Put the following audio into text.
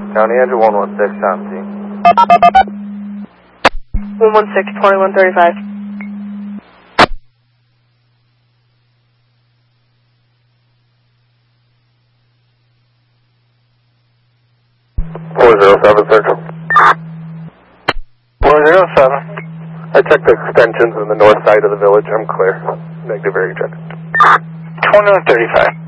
County Angel 116, Tom Z. 116, 2135. 407, sir. 407. I checked the extensions on the north side of the village. I'm clear. Negative area check. 2135.